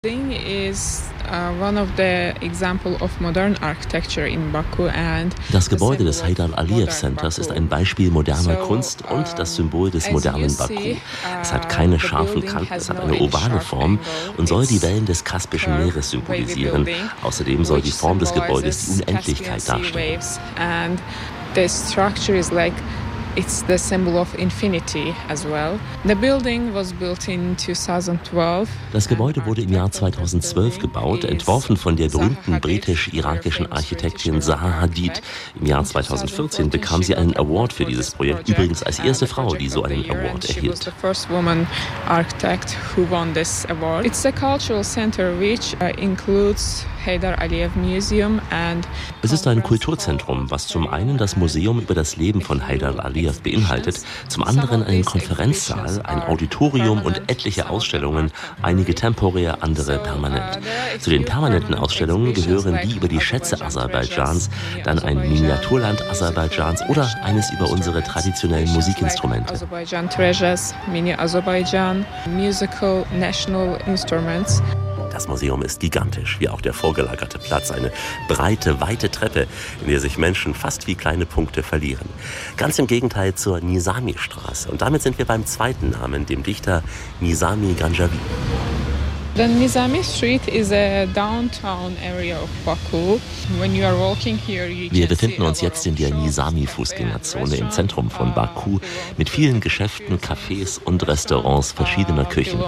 Building is one of the example of modern architecture in Baku and das Gebäude des Heydar Aliyev Centers ist ein Beispiel moderner Kunst und das Symbol des modernen Baku. Es hat keine scharfen Kanten, es hat eine ovale Form und soll die Wellen des Kaspischen Meeres symbolisieren. Außerdem soll die Form des Gebäudes die Unendlichkeit darstellen. The structure is like it's the symbol of infinity as well. The building was built in 2012. Das Gebäude wurde im Jahr 2012 gebaut, entworfen von der berühmten britisch-irakischen Architektin Zaha Hadid. Im Jahr 2014 bekam sie einen Award für dieses Projekt, übrigens als erste Frau, die so einen Award erhielt. The first woman architect who won this award. It's a cultural center which includes Heydar Aliyev Museum and es ist ein Kulturzentrum, was zum einen das Museum über das Leben von Heydar Aliyev beinhaltet, zum anderen einen Konferenzsaal, ein Auditorium und etliche Ausstellungen, einige temporär, andere permanent. Zu den permanenten Ausstellungen gehören die über die Schätze Aserbaidschans, dann ein Miniaturland Aserbaidschans oder eines über unsere traditionellen Musikinstrumente. Azerbaijan Treasures, Mini Azerbaijan, Musical National Instruments. Das Museum ist gigantisch, wie auch der vorgelagerte Platz, eine breite, weite Treppe, in der sich Menschen fast wie kleine Punkte verlieren. Ganz im Gegenteil zur Nizami-Straße. Und damit sind wir beim zweiten Namen, dem Dichter Nizami Ganjavi. The Nizami Street is a downtown area of Baku. When you are walking here, wir befinden uns jetzt in der Nizami-Fußgängerzone im Zentrum von Baku mit vielen Geschäften, Cafés und Restaurants verschiedener Küchen.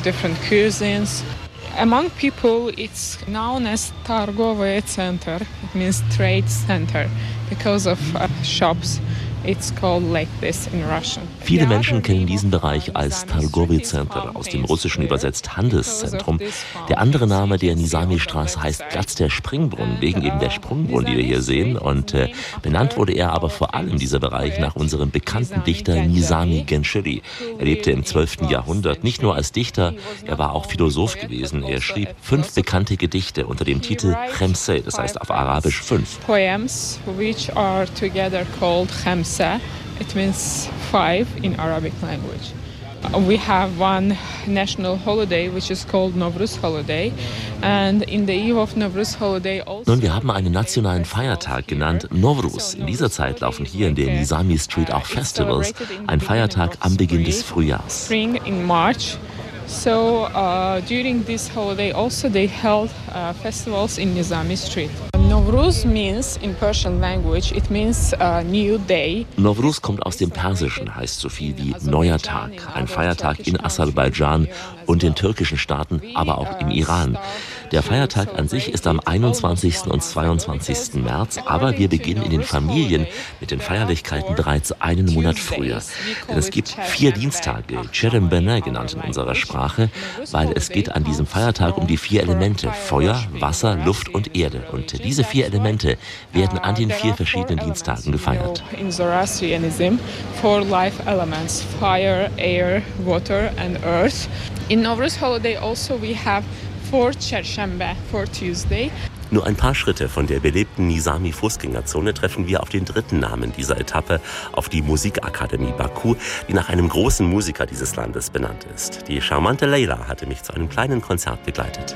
Among people, it's known as Targove Center. It means trade center because of shops. It's called like this in Russian. Viele Menschen kennen diesen Bereich als Targovi Center, aus dem Russischen übersetzt Handelszentrum. Der andere Name der Nizami-Straße heißt Platz der Springbrunnen, wegen eben der Sprungbrunnen, die wir hier sehen. Und benannt wurde er aber vor allem dieser Bereich nach unserem bekannten Dichter Nizami Genshiri. Er lebte im 12. Jahrhundert, nicht nur als Dichter, er war auch Philosoph gewesen. Er schrieb 5 bekannte Gedichte unter dem Titel Khamseh, das heißt auf Arabisch 5. Poems which are together called Khamseh. It means 5 in Arabic language. We have one national holiday which is called Nowruz holiday, and in the eve of Nowruz holiday also. Nun, wir haben einen nationalen Feiertag genannt Nowruz. In dieser Zeit laufen hier in der Nizami Street auch Festivals, ein Feiertag am Beginn des Frühjahrs. Spring in March. So during this holiday also they held festivals in Nizami Street. Nowruz means in Persian language, it means a new day. Nowruz kommt aus dem Persischen, heißt so viel wie neuer Tag, ein Feiertag in Aserbaidschan und den türkischen Staaten, aber auch im Iran. Der Feiertag an sich ist am 21. und 22. März, aber wir beginnen in den Familien mit den Feierlichkeiten bereits einen Monat früher. Denn es gibt 4 Dienstage, Cherembene genannt in unserer Sprache, weil es geht an diesem Feiertag um die 4 Elemente, Feuer, Wasser, Luft und Erde. Und diese 4 Elemente werden an den 4 verschiedenen Dienstagen gefeiert. In Zoroastrianism, 4 life elements, fire, air, water and earth. In Nowruz holiday also we have 4 Chershembe, 4 Tuesday. Nur ein paar Schritte von der belebten Nizami-Fußgängerzone treffen wir auf den dritten Namen dieser Etappe, auf die Musikakademie Baku, die nach einem großen Musiker dieses Landes benannt ist. Die charmante Leila hatte mich zu einem kleinen Konzert begleitet.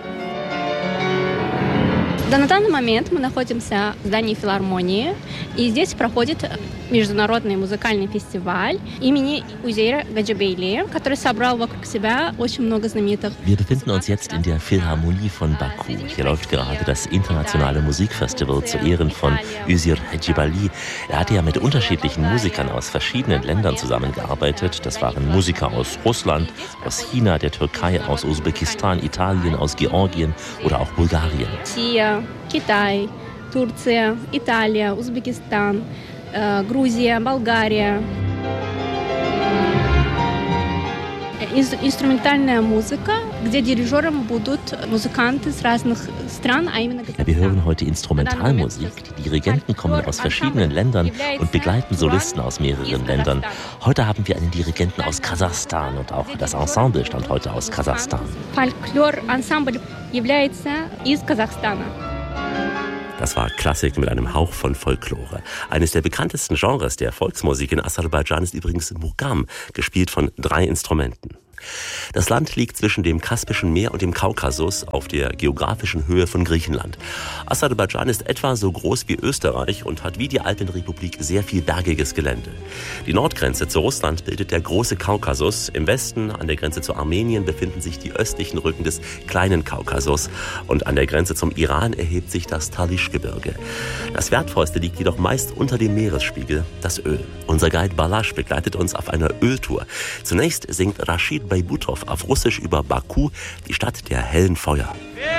На данный момент мы находимся в здании филармонии, и здесь проходит международный музыкальный фестиваль имени Узейра Гаджибейли, который собрал вокруг себя очень много знаменитых. Wir befinden uns jetzt in der Philharmonie von Baku. Hier läuft gerade das internationale Musikfestival zu Ehren von Uzeyr Gadjibali. Er hatte ja mit unterschiedlichen Musikern aus verschiedenen Ländern zusammengearbeitet. Das waren Musiker aus Russland, aus China, der Türkei, aus Usbekistan, Italien, aus Georgien oder auch Bulgarien. Китай, Турция, Италия, Узбекистан, Грузия, Болгария. Инструментальная музыка, где дирижером будут музыканты с разных стран, а именно Казахстан. Wir hören heute Instrumentalmusik. Die Dirigenten kommen aus verschiedenen Ländern und begleiten Solisten aus mehreren Ländern. Heute haben wir einen Dirigenten aus Kasachstan und auch das Ensemble stammt heute aus Kasachstan. Folklor-Ensemble является из Казахстана. Das war Klassik mit einem Hauch von Folklore. Eines der bekanntesten Genres der Volksmusik in Aserbaidschan ist übrigens Muqam, gespielt von 3 Instrumenten. Das Land liegt zwischen dem Kaspischen Meer und dem Kaukasus auf der geografischen Höhe von Griechenland. Aserbaidschan ist etwa so groß wie Österreich und hat wie die Alpenrepublik sehr viel bergiges Gelände. Die Nordgrenze zu Russland bildet der große Kaukasus. Im Westen, an der Grenze zu Armenien, befinden sich die östlichen Rücken des kleinen Kaukasus. Und an der Grenze zum Iran erhebt sich das Talisch-Gebirge. Das Wertvollste liegt jedoch meist unter dem Meeresspiegel, das Öl. Unser Guide Balazs begleitet uns auf einer Öltour. Zunächst singt Rashid Beybutov auf Russisch über Baku, die Stadt der hellen Feuer.